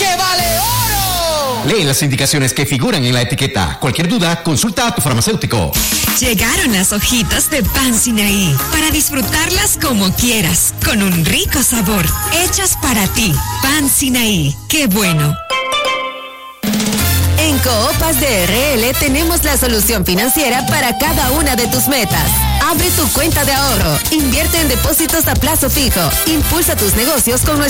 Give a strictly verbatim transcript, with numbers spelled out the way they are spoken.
que vale oro. Lee las indicaciones que figuran en la etiqueta. Cualquier duda, consulta a tu farmacéutico. Llegaron las hojitas de pan Sinaí para disfrutarlas como quieras, con un rico sabor, hechas para ti. Pan Sinaí, qué bueno. En Coopas de R L tenemos la solución financiera para cada una de tus metas. Abre tu cuenta de ahorro, invierte en depósitos a plazo fijo, impulsa tus negocios con nuestro